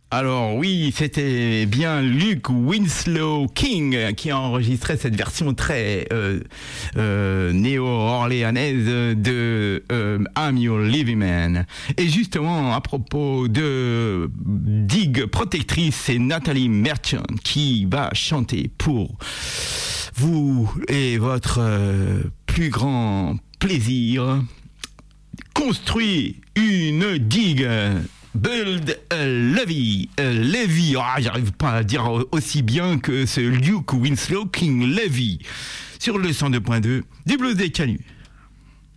Alors oui, c'était bien Luke Winslow King qui a enregistré cette version très néo-orléanaise de I'm Your Living Man. Et justement, à propos de digue protectrice, c'est Nathalie Merchant qui va chanter pour vous et votre plus grand plaisir. Construire une digue. Build a levee, j'arrive pas à dire aussi bien que ce Luke Winslow King Levee sur le 102.2 du Blues des Canuts.